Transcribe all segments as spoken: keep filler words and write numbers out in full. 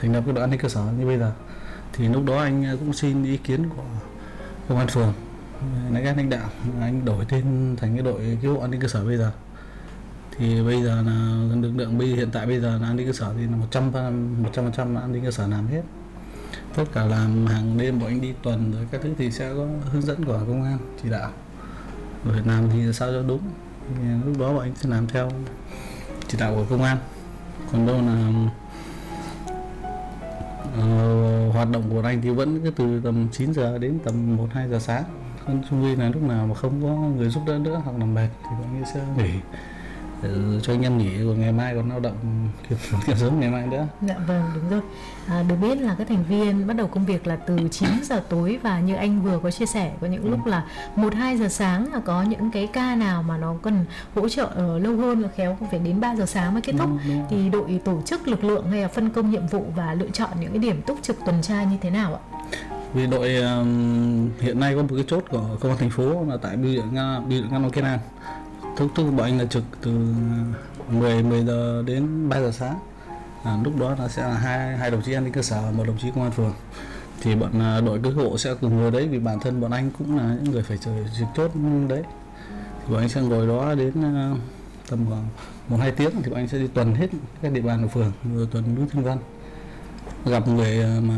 thành lập cái đội an ninh cơ sở như bây giờ. Thì lúc đó anh cũng xin ý kiến của công an phường, lại các lãnh đạo, anh đổi tên thành cái đội cứu hộ an ninh cơ sở bây giờ. Thì bây giờ là lực lượng bây hiện tại bây giờ là an ninh cơ sở thì là một trăm phần trăm an ninh cơ sở làm hết, tất cả làm hàng đêm bọn anh đi tuần rồi các thứ thì sẽ có hướng dẫn của công an chỉ đạo rồi làm thì sao cho đúng. Thì lúc đó bọn anh sẽ làm theo chỉ đạo của công an. Còn đâu là uh, hoạt động của anh thì vẫn cứ từ tầm chín giờ đến tầm một hai giờ sáng. Còn chung quy là lúc nào mà không có người giúp đỡ nữa hoặc là mệt thì bọn anh sẽ nghỉ để cho anh em nghỉ, rồi ngày mai còn lao động kịp kịp sớm ngày mai nữa. Dạ vâng, đúng rồi. À, được biết là các thành viên bắt đầu công việc là từ chín giờ tối, và như anh vừa có chia sẻ, có những ừ. lúc là một hai giờ sáng, là có những cái ca nào mà nó cần hỗ trợ ở lâu hơn là khéo cũng phải đến ba giờ sáng mới kết thúc. Ừ, thì đội tổ chức lực lượng hay là phân công nhiệm vụ và lựa chọn những cái điểm túc trực tuần tra như thế nào ạ? Vì đội um, hiện nay có một cái chốt của công an thành phố là tại bưu điện bưu điện Ngang Long Kiến An. Thức tức bọn anh là trực từ mười giờ đến ba giờ sáng. À, lúc đó là sẽ là hai hai đồng chí an ninh cơ sở và một đồng chí công an phường. Thì bọn đội cứu hộ sẽ cùng ngồi đấy, vì bản thân bọn anh cũng là những người phải trực chốt đấy. Thì bọn anh sẽ ngồi đó đến uh, tầm khoảng một hai tiếng thì bọn anh sẽ đi tuần hết các địa bàn của phường, rồi tuần Nguyễn Thanh Văn. Gặp người mà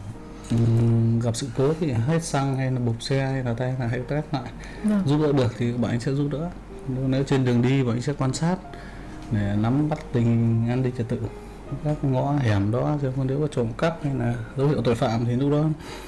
um, gặp sự cố thì hết xăng hay là bục xe hay là tay là hay test lại ừ. giúp đỡ được thì bọn anh sẽ giúp đỡ. Nếu trên đường đi bọn anh sẽ quan sát để nắm bắt tình an ninh trật tự các ngõ hẻm đó, chứ còn nếu có trộm cắp hay là dấu hiệu tội phạm thì lúc đó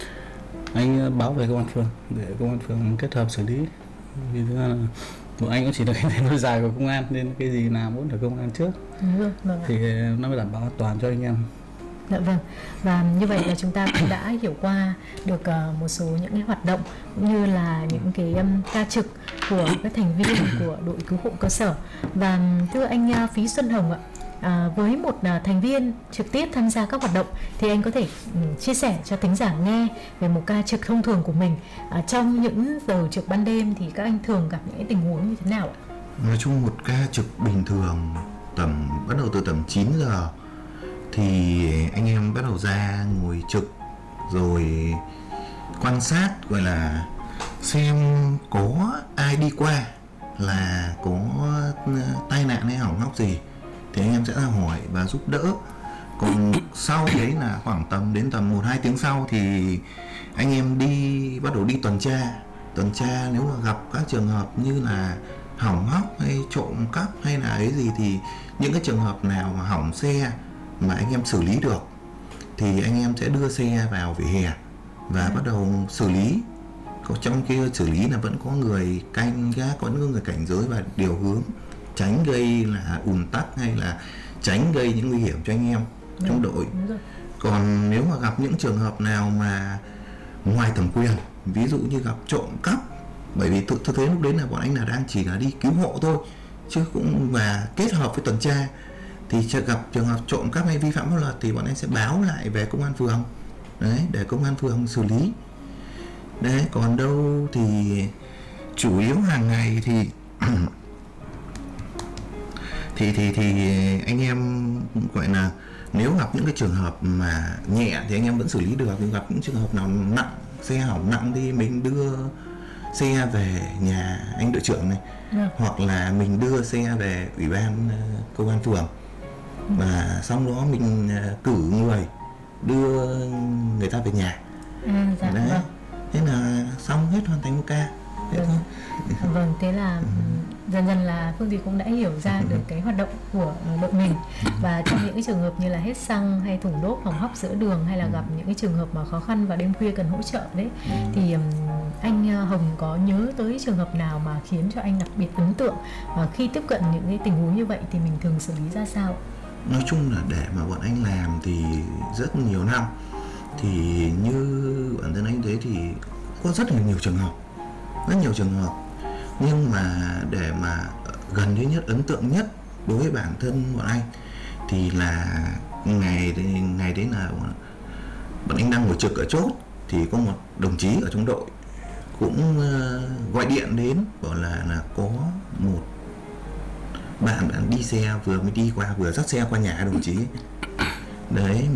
anh báo về công an phường để công an phường kết hợp xử lý. Vì thứ là bọn anh cũng chỉ là cái nối dài của công an, nên cái gì làm cũng phải công an trước ừ, vâng thì nó mới đảm bảo an toàn cho anh em. Dạ vâng, và như vậy là chúng ta cũng đã hiểu qua được uh, một số những cái hoạt động cũng như là những cái um, ca trực của các thành viên của đội cứu hộ cơ sở. Và thưa anh uh, Phí Xuân Hồng ạ, uh, với một uh, thành viên trực tiếp tham gia các hoạt động thì anh có thể um, chia sẻ cho thính giả nghe về một ca trực thông thường của mình. Uh, trong những giờ trực ban đêm thì các anh thường gặp những tình huống như thế nào ạ? Nói chung một ca trực bình thường tầm bắt đầu từ tầm chín giờ thì anh em bắt đầu ra ngồi trực rồi quan sát, gọi là xem có ai đi qua là có tai nạn hay hỏng hóc gì thì anh em sẽ ra hỏi và giúp đỡ. Còn sau đấy là khoảng tầm đến tầm một hai tiếng sau thì anh em đi bắt đầu đi tuần tra. Tuần tra nếu mà gặp các trường hợp như là hỏng hóc hay trộm cắp hay là ấy gì, thì những cái trường hợp nào mà hỏng xe mà anh em xử lý được thì anh em sẽ đưa xe vào vỉa hè và ừ. bắt đầu xử lý. Có trong kia xử lý là vẫn có người canh gác, có những người cảnh giới và điều hướng, tránh gây là ùn tắc hay là tránh gây những nguy hiểm cho anh em ừ. trong đội. Còn nếu mà gặp những trường hợp nào mà ngoài thẩm quyền, ví dụ như gặp trộm cắp, bởi vì thực, thực tế lúc đấy là bọn anh là đang chỉ là đi cứu hộ thôi, chứ cũng và kết hợp với tuần tra, thì gặp trường hợp trộm cắp hay vi phạm pháp luật thì bọn anh sẽ báo lại về công an phường đấy, để công an phường xử lý đấy. Còn đâu thì chủ yếu hàng ngày thì thì thì thì anh em gọi là nếu gặp những cái trường hợp mà nhẹ thì anh em vẫn xử lý được, nhưng gặp những trường hợp nào nặng, xe hỏng nặng thì mình đưa xe về nhà anh đội trưởng này yeah. hoặc là mình đưa xe về ủy ban uh, công an phường và sau đó mình uh, cử người đưa người ta về nhà. À, dạ, đấy vâng. Thế là xong hết, hoàn thành một ca. Thế vâng. vâng, thế là ừ. dần dần là Phương Thủy cũng đã hiểu ra được cái hoạt động của đội mình. Và trong những cái trường hợp như là hết xăng hay thùng đốt hỏng hóc giữa đường, hay là gặp những cái trường hợp mà khó khăn và đêm khuya cần hỗ trợ đấy, thì um, anh Hồng có nhớ tới trường hợp nào mà khiến cho anh đặc biệt ấn tượng, và khi tiếp cận những cái tình huống như vậy thì mình thường xử lý ra sao? Nói chung là để mà bọn anh làm thì rất nhiều năm, thì như bản thân anh thấy thì có rất là nhiều trường hợp, rất nhiều trường hợp. Nhưng mà để mà gần như nhất, ấn tượng nhất đối với bản thân bọn anh thì là ngày ngày đấy là bọn anh đang ngồi trực ở chốt, thì có một đồng chí ở trong đội cũng uh, gọi điện đến bảo là là có một bạn bạn đi xe vừa mới đi qua, vừa dắt xe qua nhà đồng chí đấy.